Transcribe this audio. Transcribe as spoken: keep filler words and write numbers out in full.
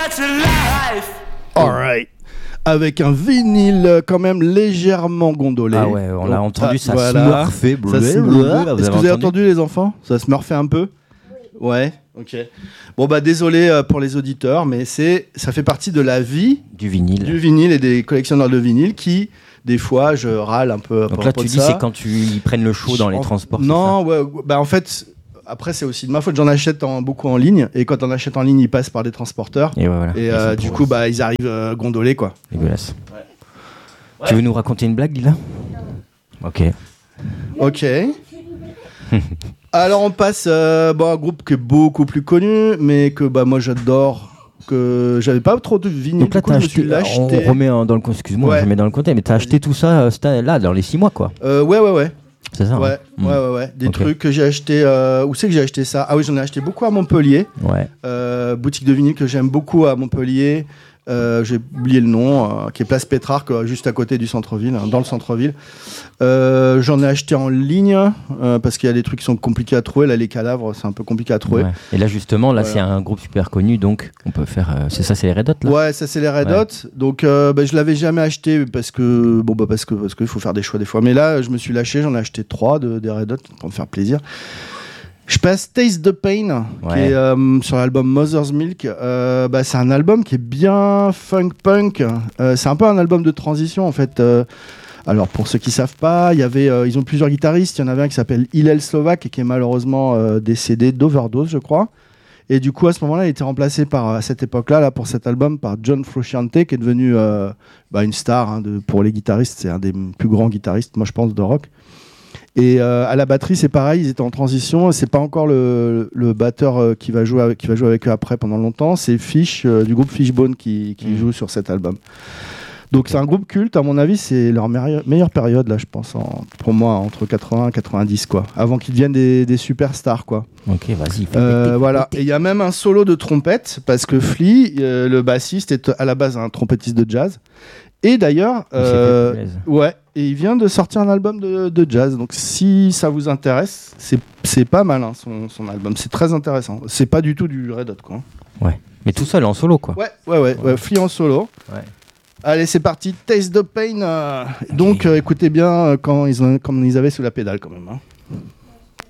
got your life. Alright. Avec un vinyle quand même légèrement gondolé. Ah ouais, on l'a Donc, entendu, ah, ça voilà. smurfait. Ça se Vous Est-ce que vous avez avez entendu les enfants? Ça se smurfait un peu? Ouais, ok. Bon bah désolé euh, pour les auditeurs, mais c'est, ça fait partie de la vie du vinyle. du vinyle et des collectionneurs de vinyle qui, des fois, je râle un peu. Donc là, tu dis, c'est quand tu, ils prennent le chaud dans les en... transports. Non, ouais, bah en fait, après c'est aussi de ma faute. J'en achète en, beaucoup en ligne, et quand on achète en ligne, ils passent par des transporteurs. Et, ouais, voilà. et, et euh, du coup, bah ils arrivent euh, gondolés quoi. Dégueulasse. Ouais. Tu veux nous raconter une blague, Lila? Ok. Ok. Alors on passe euh, bon, à un groupe qui est beaucoup plus connu, mais que bah moi j'adore, que j'avais pas trop de vinyle. Donc là, du coup, t'as je me suis acheté, on acheté. remet dans le, excuse-moi, Ouais. je mets dans le contexte, mais t'as acheté tout ça euh, là dans les six mois, quoi. Euh, ouais, ouais, ouais. C'est ça. Ouais, hein ouais, ouais, ouais. Des Okay. trucs que j'ai acheté. Euh, où c'est que j'ai acheté ça? Ah oui, j'en ai acheté beaucoup à Montpellier. Ouais. Euh, boutique de vinyle que j'aime beaucoup à Montpellier. Euh, j'ai oublié le nom, euh, qui est Place Pétrarque, euh, juste à côté du centre-ville, hein, dans le centre-ville. Euh, j'en ai acheté en ligne euh, parce qu'il y a des trucs qui sont compliqués à trouver. Là, les cadavres, c'est un peu compliqué à trouver. Ouais. Et là, justement, là, Voilà. c'est un groupe super connu, donc on peut faire. Euh, c'est ça, c'est les Red Hot, là. Ouais, ça c'est les Red Ouais. Hot. Donc euh, bah, je l'avais jamais acheté parce que bon bah parce que parce qu'il faut faire des choix des fois. Mais là, je me suis lâché, j'en ai acheté trois de des Red Hot pour me faire plaisir. Je passe Taste the Pain, Ouais. qui est euh, sur l'album Mother's Milk. Euh, bah, c'est un album qui est bien funk punk. Euh, c'est un peu un album de transition en fait. Euh, alors pour ceux qui savent pas, il y avait, euh, ils ont plusieurs guitaristes. Il y en avait un qui s'appelle Hillel Slovak et qui est malheureusement euh, décédé d'overdose, je crois. Et du coup, à ce moment-là, il a été remplacé par, à cette époque-là, là, pour cet album, par John Frusciante, qui est devenu euh, bah, une star hein, de, pour les guitaristes. C'est un des plus grands guitaristes, moi je pense, de rock. Et euh, à la batterie, c'est pareil, ils étaient en transition. C'est pas encore le, le batteur euh, qui, va jouer avec, qui va jouer avec eux après pendant longtemps. C'est Fish, euh, du groupe Fishbone, qui, qui Mmh. joue sur cet album. Donc c'est un groupe culte, à mon avis, c'est leur meilleure, meilleure période, là, je pense, en, pour moi, entre quatre-vingts et quatre-vingt-dix, quoi. Avant qu'ils deviennent des, des superstars, quoi. Ok, vas-y. fais Euh, péter, voilà. péter. Et il y a même un solo de trompette, parce que Flea, euh, le bassiste, est à la base un trompettiste de jazz. Et d'ailleurs, Il s'est fait euh, plaisir. ouais, et il vient de sortir un album de, de jazz. Donc si ça vous intéresse, c'est, c'est pas mal hein, son, son album. C'est très intéressant. C'est pas du tout du Red Hot, quoi. Ouais. Mais tout seul, en solo, quoi. Ouais, ouais, ouais. ouais Flea en solo. Ouais. Allez, c'est parti. Taste the Pain. euh. Donc, euh, écoutez bien euh, quand ils, ont, quand ils avaient sous la pédale, quand même. Hein.